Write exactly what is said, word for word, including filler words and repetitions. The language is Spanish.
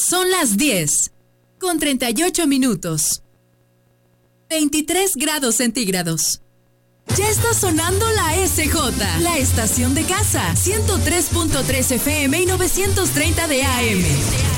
Son las diez, con treinta y ocho minutos. veintitrés grados centígrados. Ya está sonando la S J, la estación de casa, ciento tres punto tres F M y novecientos treinta de A M.